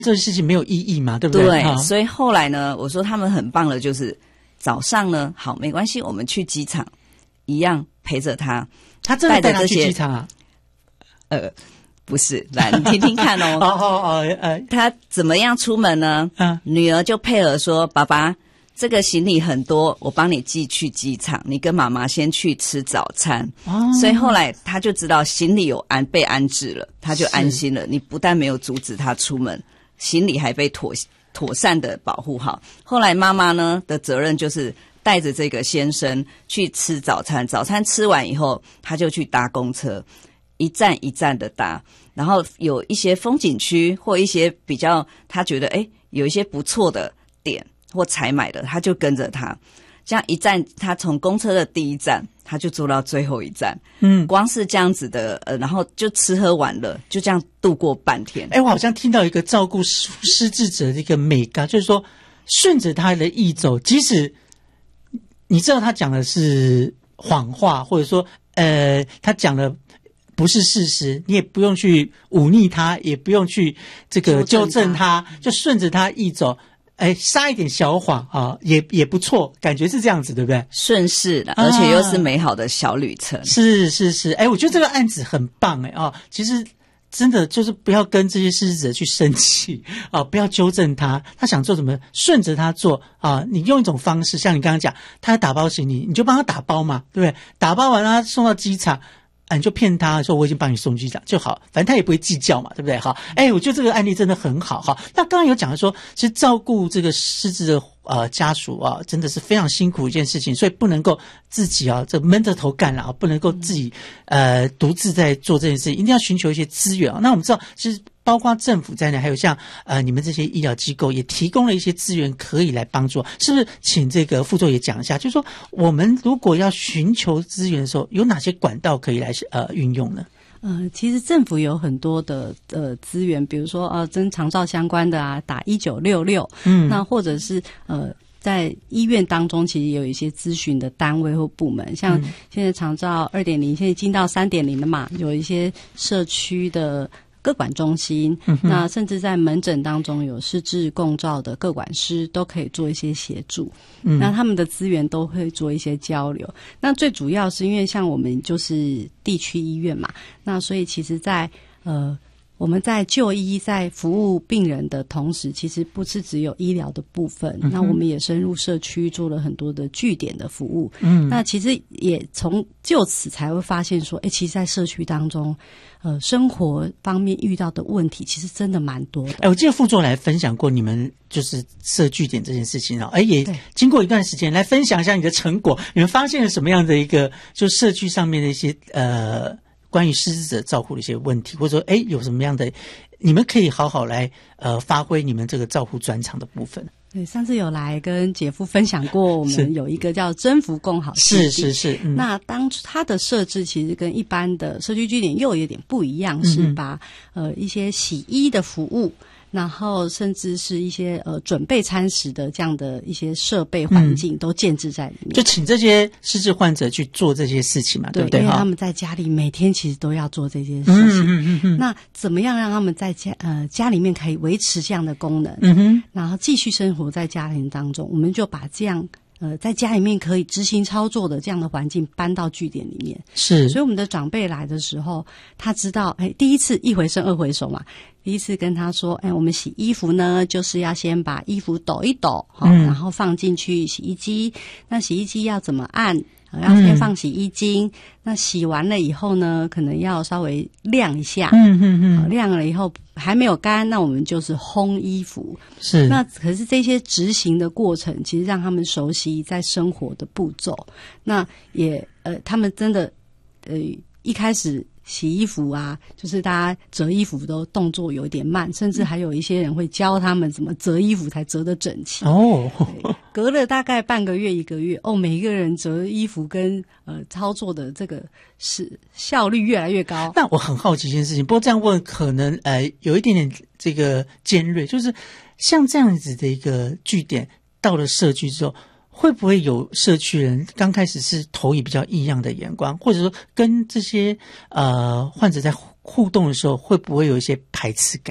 这事情没有意义嘛，对不对？ 对，所以后来呢，我说他们很棒的就是早上呢，好，没关系，我们去机场一样陪着他。 他真的带他去机场啊？ 不是，来你听听看哦。他怎么样出门呢？女儿就配合说：“爸爸，这个行李很多，我帮你寄去机场，你跟妈妈先去吃早餐。”所以后来他就知道行李有被安置了，他就安心了。你不但没有阻止他出门，行李还被妥善的保护好。后来妈妈呢的责任就是带着这个先生去吃早餐，早餐吃完以后，他就去搭公车，一站一站的搭。然后有一些风景区或一些比较他觉得有一些不错的点或采买的，他就跟着他，这样一站，他从公车的第一站他就坐到最后一站。光是这样子的然后就吃喝玩乐，就这样度过半天。 我好像听到一个照顾失智者的一个美感，就是说顺着他的意走，即使你知道他讲的是谎话，或者说他讲的不是事实，你也不用去忤逆他，也不用去这个纠正他，就顺着他意走，撒一点小谎啊，也不错，感觉是这样子，对不对？ 顺势的，而且又是美好的小旅程。 是，我觉得这个案子很棒其实真的就是不要跟这些失智者去生气不要纠正他想做什么顺着他做你用一种方式，像你刚刚讲他打包行李，你就帮他打包嘛，对不对？打包完他送到机场你就骗他说我已经帮你送机场就好，反正他也不会计较嘛，对不对？好，我觉得这个案例真的很好。好，那刚刚有讲说其实照顾这个失智的家属真的是非常辛苦一件事情，所以不能够自己这闷着头干了不能够自己独自在做这件事情，一定要寻求一些资源那我们知道其实包括政府在内，还有像你们这些医疗机构也提供了一些资源可以来帮助，是不是请这个副座也讲一下，就是说我们如果要寻求资源的时候有哪些管道可以来运用呢？ 其实政府有很多的资源，比如说跟长照相关的打1966，那或者是在医院当中其实有一些咨询的单位或部门，像现在长照 2.0 现在进到 3.0 了嘛，有一些社区的个管中心，那甚至在门诊当中有失智共照的个管师都可以做一些协助，那他们的资源都会做一些交流。那最主要是因为像我们就是地区医院嘛，那所以其实在我们在就医在服务病人的同时，其实不是只有医疗的部分，那我们也深入社区做了很多的据点的服务。那其实也就此才会发现说其实在社区当中生活方面遇到的问题其实真的蛮多的。 我记得副座来分享过你们就是设据点这件事情也经过一段时间来分享一下你的成果，你们发现了什么样的一个就社区上面的一些关于失智者照顾的一些问题，或者说有什么样的你们可以好好来发挥你们这个照护专长的部分。 对，上次有来跟姐夫分享过，我们有一个叫征服共好基地， 是那当初它的设置其实跟一般的社区据点又有点不一样，是把一些洗衣的服务，然后甚至是一些准备餐食的这样的一些设备环境都建置在里面， 就请这些失智患者去做这些事情嘛，对不对？ 因为他们在家里每天其实都要做这些事情，那怎么样让他们在家里面可以维持这样的功能，然后继续生活在家庭当中，我们就把这样在家里面可以执行操作的这样的环境搬到据点里面。 是，所以我们的长辈来的时候，他知道第一次一回生二回熟嘛，第一次跟他说我们洗衣服呢就是要先把衣服抖一抖然后放进去洗衣机，那洗衣机要怎么按要先放洗衣精，那洗完了以后呢可能要稍微晾一下，晾了以后还没有干，那我们就是烘衣服。 是， 那可是这些执行的过程其实让他们熟悉在生活的步骤，那也他们真的一开始洗衣服就是大家折衣服都动作有点慢，甚至还有一些人会教他们怎么折衣服才折得整齐。隔了大概半个月1个月每一个人折衣服跟操作的这个是效率越来越高。 那我很好奇一件事情，不过这样问可能有一点点这个尖锐，就是像这样子的一个据点到了社区之后，会不会有社区人刚开始是投以比较异样的眼光，或者说跟这些患者在互动的时候会不会有一些排斥感呢？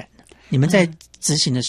你们在执行的